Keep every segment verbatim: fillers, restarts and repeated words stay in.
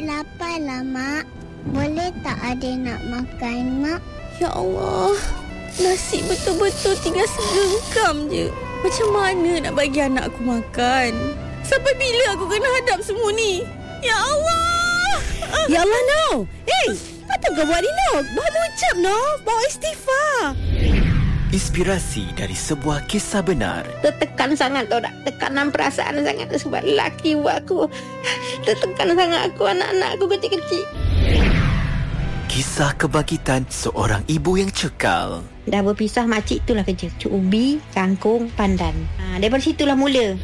lapar lah, Mak. Boleh tak adik nak makan, Mak? Ya Allah, nasi betul-betul tinggal segengkam je. Macam mana nak bagi anak aku makan? Sampai bila aku kena hadap semua ni? Ya Allah! Ya Allah, no! Hey, apa kau buat ni, no? Baru ucap, no? Bawa istighfar. Inspirasi dari sebuah kisah benar. Tertekan sangat tau tak? Tekanan perasaan sangat sebab lelaki buat aku. Tertekan sangat aku, anak-anak aku kecil-kecil. Kisah kebangkitan seorang ibu yang cekal. Dah berpisah, makcik itulah kerja. Cuk ubi, kangkung, pandan. Ha, daripada situlah mula.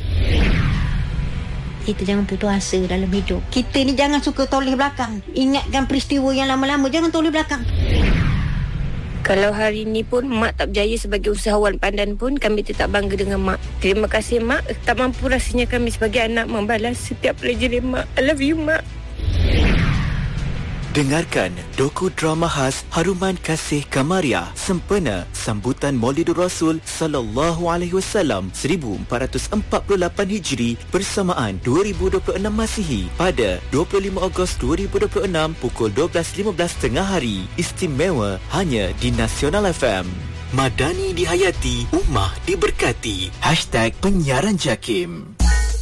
Kita jangan putus asa dalam hidup. Kita ni jangan suka toleh belakang. Ingatkan peristiwa yang lama-lama, jangan toleh belakang. Kalau hari ni pun Mak tak berjaya sebagai usahawan pandan pun, kami tetap bangga dengan Mak. Terima kasih Mak. Tak mampu rasanya kami sebagai anak membalas setiap pelajaran Mak. I love you Mak. Dengarkan doku drama khas Haruman Kasih Kamaria sempena sambutan Maulidur Rasul sallallahu alaihi wasallam seribu empat ratus empat puluh lapan Hijri bersamaan dua ribu dua puluh enam Masihi pada dua puluh lima Ogos dua ribu dua puluh enam pukul dua belas lima belas tengah hari. Istimewa hanya di Nasional F M. Madani dihayati, Ummah diberkati. Hashtag Penyiaran Jakim.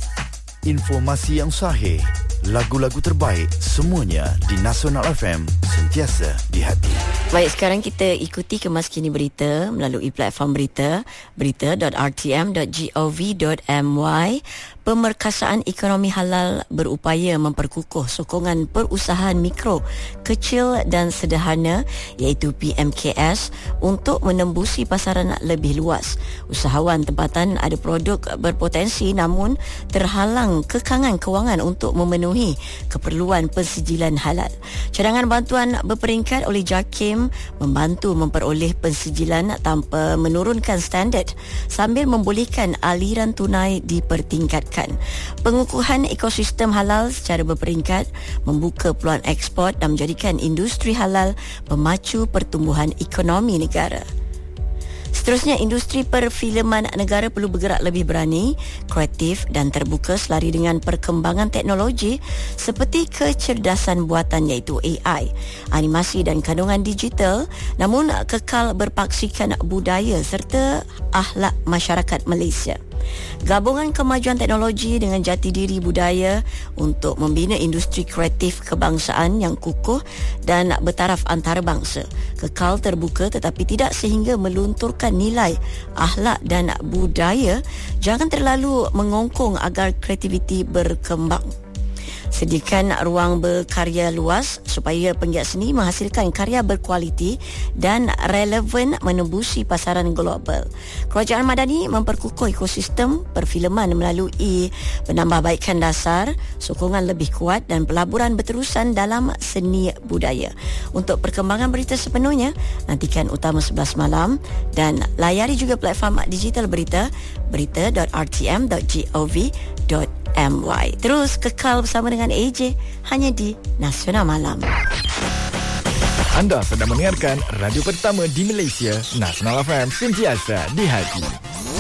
Informasi yang sahih, lagu-lagu terbaik, semuanya di Nasional F M, sentiasa di hati. Baik, sekarang kita ikuti kemas kini berita melalui platform berita berita dot r t m dot gov dot m y. Pemerkasaan Ekonomi Halal berupaya memperkukuh sokongan perusahaan mikro, kecil dan sederhana iaitu P M K S untuk menembusi pasaran lebih luas. Usahawan tempatan ada produk berpotensi namun terhalang kekangan kewangan untuk memenuhi keperluan pensijilan halal. Cadangan bantuan berperingkat oleh JAKIM membantu memperoleh pensijilan tanpa menurunkan standard sambil membolehkan aliran tunai dipertingkatkan. Pengukuhan ekosistem halal secara berperingkat membuka peluang ekspor dan menjadikan industri halal pemacu pertumbuhan ekonomi negara. Seterusnya, industri perfilman negara perlu bergerak lebih berani, kreatif dan terbuka selari dengan perkembangan teknologi seperti kecerdasan buatan iaitu A I, animasi dan kandungan digital, namun kekal berpaksikan budaya serta akhlak masyarakat Malaysia. Gabungan kemajuan teknologi dengan jati diri budaya untuk membina industri kreatif kebangsaan yang kukuh dan bertaraf antarabangsa. Kekal terbuka tetapi tidak sehingga melunturkan nilai, akhlak dan budaya. Jangan terlalu mengongkong agar kreativiti berkembang. Sediakan ruang berkarya luas supaya penggiat seni menghasilkan karya berkualiti dan relevan menembusi pasaran global. Kerajaan Madani memperkukuh ekosistem perfilman melalui penambahbaikan dasar, sokongan lebih kuat dan pelaburan berterusan dalam seni budaya. Untuk perkembangan berita sepenuhnya, nantikan Utama sebelas malam dan layari juga platform digital berita berita dot r t m dot gov dot m y. Terus kekal bersama dengan A J hanya di Nasional Malam. Anda sedang mendengarkan radio pertama di Malaysia, Nasional F M, sentiasa di hati.